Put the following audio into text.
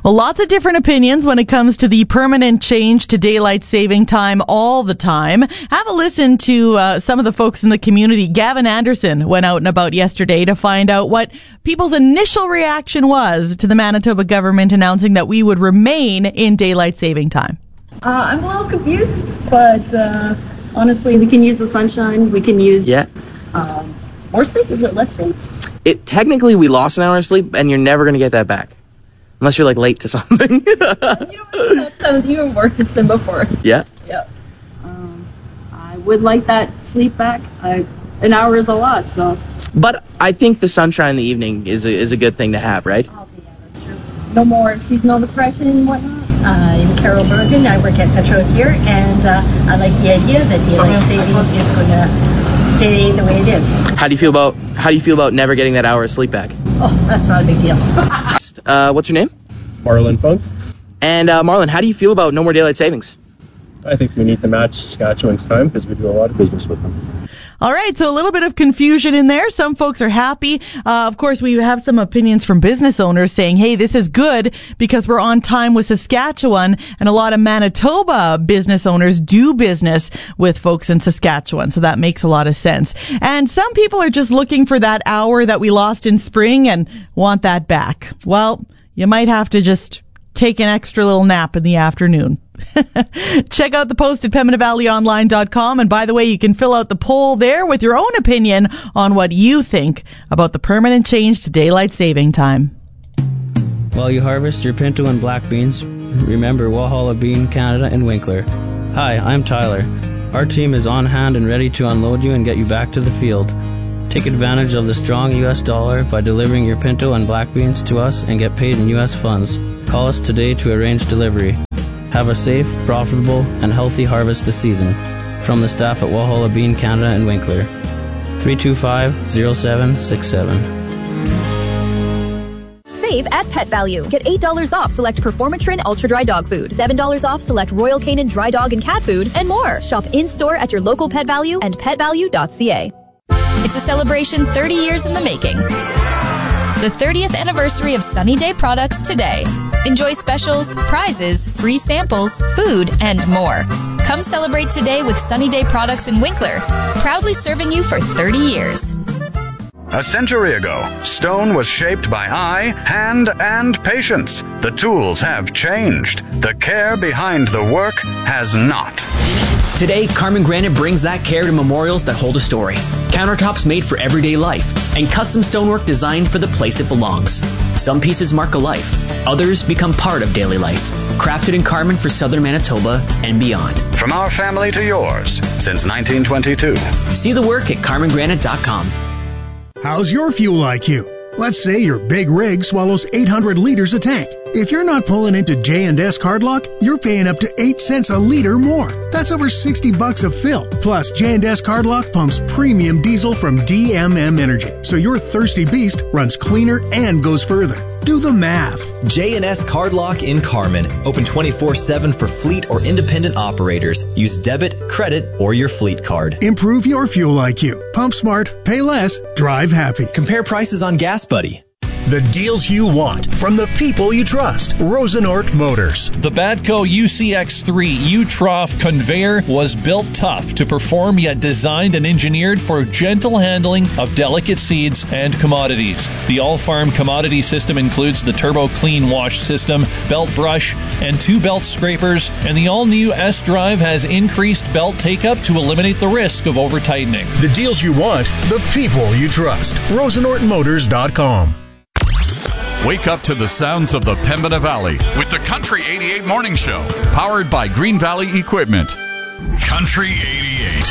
Well, lots of different opinions when it comes to the permanent change to daylight saving time all the time. Have a listen to some of the folks in the community. Gavin Anderson went out and about yesterday to find out what people's initial reaction was to the Manitoba government announcing that we would remain in daylight saving time. I'm a little confused, but honestly, we can use the sunshine. We can use more sleep. Is it less sleep? Technically, we lost an hour of sleep, and you're never going to get that back. Unless you're, late to something. That sounds even worse than before. Yeah? Yeah. I would like that sleep back. An hour is a lot, so. But I think the sunshine in the evening is a good thing to have, right? Oh, yeah, that's true. No more seasonal depression and whatnot. I'm Carol Bergen. I work at Petro here, and I like the idea that daylight saving is going to stay the way it is. How do you feel about never getting that hour of sleep back? Oh, that's not a big deal. What's your name? Marlon Funk. And Marlon, how do you feel about no more daylight savings? I think we need to match Saskatchewan's time because we do a lot of business with them. All right, so a little bit of confusion in there. Some folks are happy. Of course, we have some opinions from business owners saying, hey, this is good because we're on time with Saskatchewan, and a lot of Manitoba business owners do business with folks in Saskatchewan, so that makes a lot of sense. And some people are just looking for that hour that we lost in spring and want that back. Well, you might have to just take an extra little nap in the afternoon. Check out the post at PembinaValleyOnline.com. And by the way, you can fill out the poll there with your own opinion on what you think about the permanent change to daylight saving time. While you harvest your pinto and black beans, remember Walhalla Bean Canada and Winkler. Hi, I'm Tyler. Our team is on hand and ready to unload you and get you back to the field. Take advantage of the strong U.S. dollar by delivering your pinto and black beans to us and get paid in U.S. funds. Call us today to arrange delivery. Have a safe, profitable, and healthy harvest this season. From the staff at Walhalla Bean Canada and Winkler. 325-0767. Save at Pet Value. Get $8 off select Performatrin Ultra Dry Dog Food, $7 off select Royal Canin Dry Dog and Cat Food, and more. Shop in-store at your local Pet Value and petvalue.ca. It's a celebration 30 years in the making. The 30th anniversary of Sunny Day products today. Enjoy specials, prizes, free samples, food, and more. Come celebrate today with Sunny Day products in Winkler, proudly serving you for 30 years. A century ago, stone was shaped by eye, hand, and patience. The tools have changed. The care behind the work has not. Today, Carmen Granite brings that care to memorials that hold a story. Countertops made for everyday life, and custom stonework designed for the place it belongs. Some pieces mark a life, others become part of daily life. Crafted in Carmen for southern Manitoba and beyond. From our family to yours, since 1922. See the work at CarmenGranite.com. How's your fuel IQ? Let's say your big rig swallows 800 liters a tank. If you're not pulling into J&S Cardlock, you're paying up to 8 cents a liter more. That's over $60 a fill. Plus, J&S Cardlock pumps premium diesel from DMM Energy, so your thirsty beast runs cleaner and goes further. Do the math. J&S Cardlock in Carmen. Open 24/7 for fleet or independent operators. Use debit, credit, or your fleet card. Improve your fuel IQ. Pump smart, pay less, drive happy. Compare prices on Gas Buddy. The deals you want from the people you trust. Rosenort Motors. The Badco UCX3 U-Trough conveyor was built tough to perform, yet designed and engineered for gentle handling of delicate seeds and commodities. The all-farm commodity system includes the Turbo Clean Wash system, belt brush, and 2 belt scrapers, and the all-new S-Drive has increased belt take-up to eliminate the risk of over-tightening. The deals you want, the people you trust. RosenortMotors.com. Wake up to the sounds of the Pembina Valley with the Country 88 Morning Show, powered by Green Valley Equipment. Country 88.